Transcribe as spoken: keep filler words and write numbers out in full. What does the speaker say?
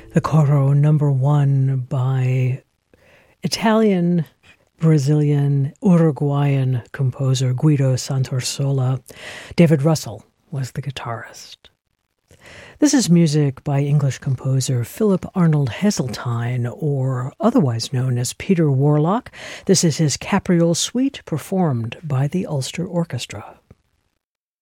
The Coro number one by Italian, Brazilian, Uruguayan composer Guido Santorsola. David Russell was the guitarist. This is music by English composer Philip Arnold Heseltine, or otherwise known as Peter Warlock. This is his Capriole Suite, performed by the Ulster Orchestra.